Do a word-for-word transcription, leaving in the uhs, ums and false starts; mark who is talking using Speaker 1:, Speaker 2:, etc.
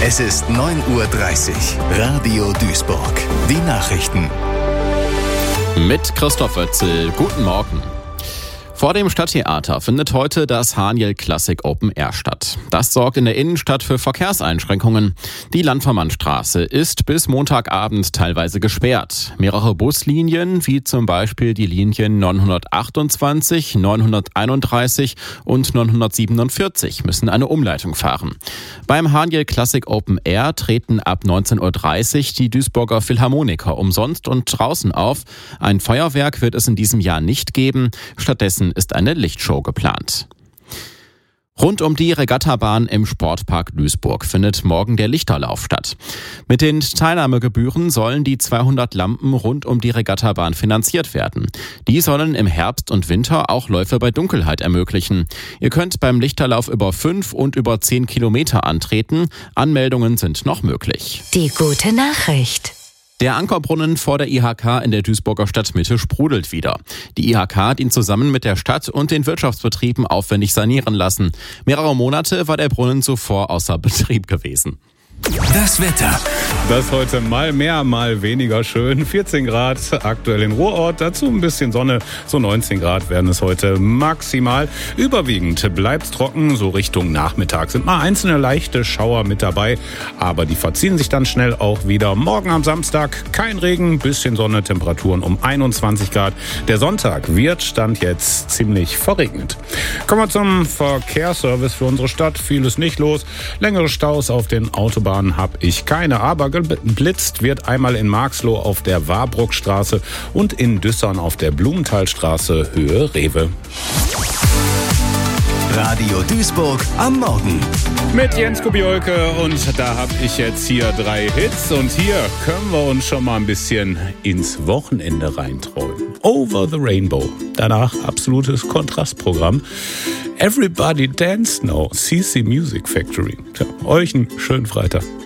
Speaker 1: Es ist neun Uhr dreißig. Radio Duisburg. Die Nachrichten.
Speaker 2: Mit Christoph Wötzel. Guten Morgen. Vor dem Stadttheater findet heute das Haniel Classic Open Air statt. Das sorgt in der Innenstadt für Verkehrseinschränkungen. Die Landvermannstraße ist bis Montagabend teilweise gesperrt. Mehrere Buslinien, wie zum Beispiel die Linien neunhundertachtundzwanzig, neunhunderteinunddreißig und neunhundertsiebenundvierzig, müssen eine Umleitung fahren. Beim Haniel Classic Open Air treten ab neunzehn Uhr dreißig die Duisburger Philharmoniker umsonst und draußen auf. Ein Feuerwerk wird es in diesem Jahr nicht geben. Stattdessen ist eine Lichtshow geplant. Rund um die Regattabahn im Sportpark Duisburg findet morgen der Lichterlauf statt. Mit den Teilnahmegebühren sollen die zweihundert Lampen rund um die Regattabahn finanziert werden. Die sollen im Herbst und Winter auch Läufe bei Dunkelheit ermöglichen. Ihr könnt beim Lichterlauf über fünf und über zehn Kilometer antreten. Anmeldungen sind noch möglich.
Speaker 3: Die gute Nachricht.
Speaker 2: Der Ankerbrunnen vor der I H K in der Duisburger Stadtmitte sprudelt wieder. Die I H K hat ihn zusammen mit der Stadt und den Wirtschaftsbetrieben aufwendig sanieren lassen. Mehrere Monate war der Brunnen zuvor außer Betrieb gewesen.
Speaker 1: Das Wetter.
Speaker 4: Das heute mal mehr, mal weniger schön. vierzehn Grad aktuell in Ruhrort, dazu ein bisschen Sonne. So neunzehn Grad werden es heute maximal. Überwiegend bleibt es trocken, so Richtung Nachmittag. Sind mal einzelne leichte Schauer mit dabei, aber die verziehen sich dann schnell auch wieder. Morgen am Samstag kein Regen, bisschen Sonne, Temperaturen um einundzwanzig Grad. Der Sonntag wird Stand jetzt ziemlich verregnet. Kommen wir zum Verkehrsservice für unsere Stadt. Vieles nicht los. Längere Staus auf den Autobahnen habe ich keine, aber geblitzt wird einmal in Marxloh auf der Warbruckstraße und in Düssern auf der Blumenthalstraße Höhe Rewe.
Speaker 1: Radio Duisburg am Morgen.
Speaker 4: Mit Jens Kubiolke und da habe ich jetzt hier drei Hits und hier können wir uns schon mal ein bisschen ins Wochenende reinträumen. Over the Rainbow. Danach absolutes Kontrastprogramm. Everybody Dance Now, C C Music Factory. Tja, euch einen schönen Freitag.